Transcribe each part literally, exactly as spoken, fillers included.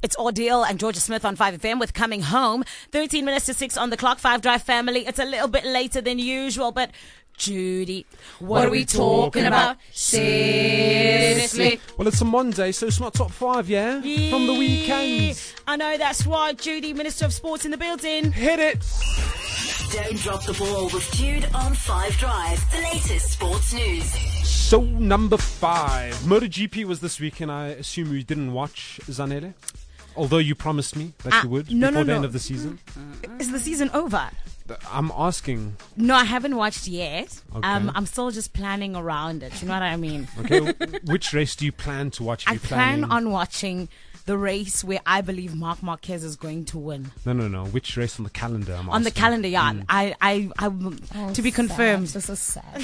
It's Ordeal and Georgia Smith on five F M with Coming Home. thirteen minutes to six on the clock. Five Drive family. It's a little bit later than usual, but Judy, what, what are we talking about? Seriously. Well, it's a Monday, so it's not top five, yeah? yeah? From the weekend. I know, that's right. Judy, Minister of Sports in the building. Hit it. Don't drop the ball with Jude on five Drive. The latest sports news. So, number five. MotoGP was this weekend. I assume you didn't watch, Zanele? Although you promised me that uh, you would no, before no, the no. end of the season. Is the season over? I'm asking. No, I haven't watched yet. Okay. Um, I'm still just planning around it. You know what I mean? Okay. Which race do you plan to watch? Are I you plan planning? on watching the race where I believe Marc Marquez is going to win. No, no, no. Which race on the calendar? I'm on asking. the calendar, yeah. Mm. I, I, I, oh, to be sad. confirmed. This is sad.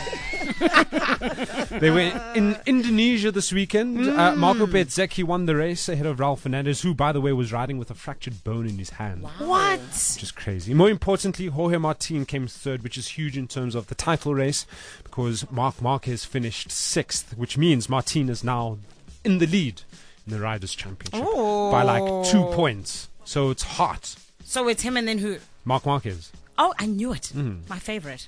They were in Indonesia this weekend. Mm. Uh, Marco Bezzecchi won the race ahead of Raul Fernandez, who, by the way, was riding with a fractured bone in his hand. Wow. What? Just crazy. More importantly, Jorge Martin came third, which is huge in terms of the title race, because Marc Marquez finished sixth, which means Martin is now in the lead in the Riders' Championship oh. by like two points. So it's hot. So it's him and then who? Marc Marquez. Oh, I knew it. Mm. My favorite.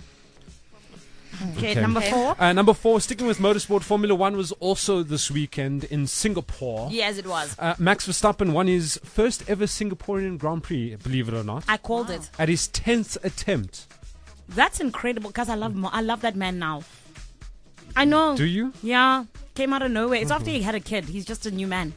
Okay, okay. number four. Uh, number four, sticking with motorsport, Formula One was also this weekend in Singapore. Yes, it was. Uh, Max Verstappen won his first ever Singaporean Grand Prix, believe it or not. I called wow. it. At his tenth attempt. That's incredible because I love I love that man now. I know. Do you? Yeah. Came out of nowhere. It's mm-hmm. after he had a kid. He's just a new man.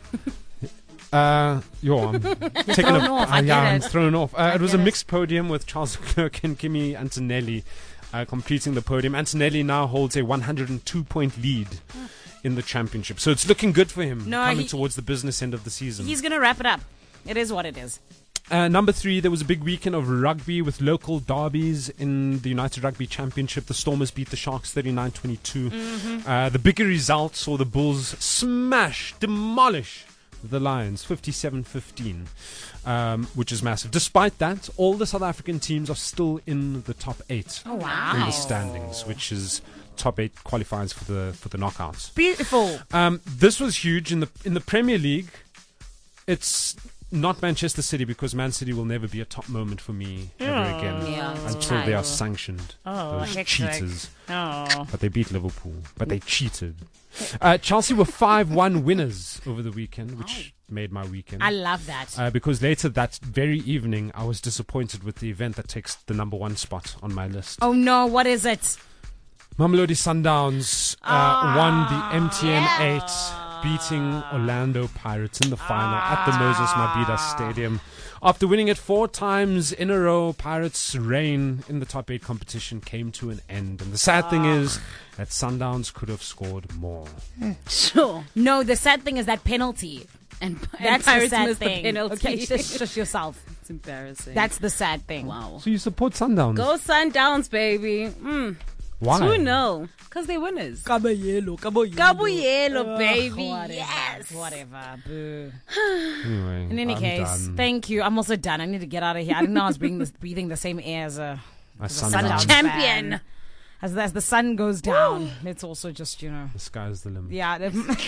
Uh, yo, I'm taking thrown a, off. Uh, I yeah, get I'm it. thrown off. Uh, it was a it. mixed podium with Charles Leclerc and Kimi Antonelli uh, completing the podium. Antonelli now holds a one hundred two point lead in the championship, so it's looking good for him No, coming he- towards the business end of the season. He's gonna wrap it up. It is what it is. Uh, number three, there was a big weekend of rugby with local derbies in the United Rugby Championship. The Stormers beat the Sharks thirty-nine twenty-two. Mm-hmm. Uh, the bigger result saw the Bulls smash, demolish the Lions fifty-seven fifteen, um, which is massive. Despite that, all the South African teams are still in the top eight Oh wow! in the standings, which is top eight qualifiers for the for the knockouts. Beautiful. Um, this was huge in the in the Premier League. It's not Manchester City, because Man City will never be a top moment for me ever Oh, again yeah, until right. they are sanctioned. Oh, Those hectic. cheaters. Oh. But they beat Liverpool. But they cheated. Uh, Chelsea were five one winners over the weekend, which made my weekend. I love that. Uh, because later that very evening, I was disappointed with the event that takes the number one spot on my list. Oh no! What is it? Mamelodi Sundowns uh, won the M T N eight, beating Orlando Pirates in the final at the Moses Mabhida Stadium. After winning it four times in a row, Pirates' reign in the top eight competition came to an end. And the sad thing is that Sundowns could have scored more. Sure. No, the sad thing is that penalty. And, and That's Pirates the sad missed thing. the penalty. Okay, shush, shush yourself. It's embarrassing. That's the sad thing. wow. So you support Sundowns? Go Sundowns, baby. Mm. Why? two nil. Because they're winners. Caballero, caballero. Caballero, baby. Whatever, Yes. Whatever. Boo. Anyway, In any I'm case, done. thank you. I'm also done. I need to get out of here. I didn't know I was breathing, this, breathing the same air as a, A as a Sundowns. Sundowns Champion. fan. As, as the sun goes down, it's also just, you know. The sky's the limit. Yeah.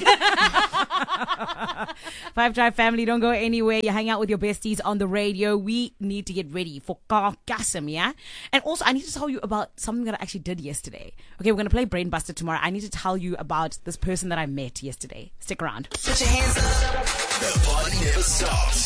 Five Drive family, don't go anywhere. You hang out with your besties on the radio. We need to get ready for Carcassum, yeah? And also, I need to tell you about something that I actually did yesterday. Okay, we're going to play Brainbuster tomorrow. I need to tell you about this person that I met yesterday. Stick around. Put your hands up. The party never stops.